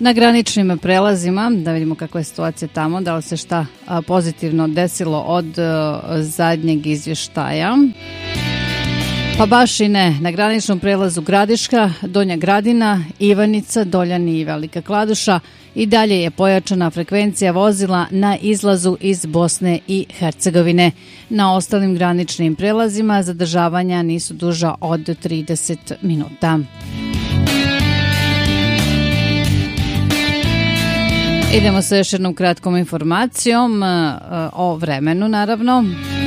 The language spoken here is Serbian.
Na graničnim prelazima, da vidimo kakva je situacija tamo, da li se šta pozitivno desilo od zadnjeg izvještaja. Pa baš i ne. Na graničnom prelazu Gradiška, Donja Gradina, Ivanica, Doljani i Velika Kladuša i dalje je pojačana frekvencija vozila na izlazu iz Bosne i Hercegovine. Na ostalim graničnim prelazima zadržavanja nisu duža od 30 minuta. Idemo sa još jednom kratkom informacijom o vremenu, naravno.